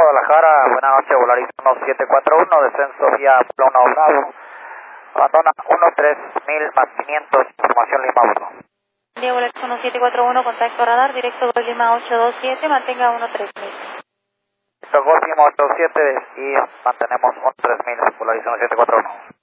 Guadalajara, buenas noches, Volaris 1741, descenso vía 1 Bravo, abandona 13000 más 500, información Lima 1. Vía Volaris 1741, contacto radar, directo Gol Lima 827, mantenga 13000. Gol Lima 87 y mantenemos 13000, Volaris 1741.